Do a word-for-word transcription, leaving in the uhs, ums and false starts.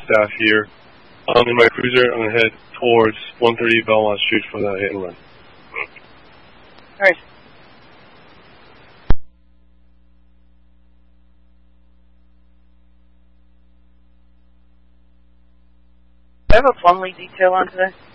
staff here. Um, in my cruiser, I'm going to head towards one thirty Belmont Street for the hit and run. All right. Do I have a Plumley detail on today?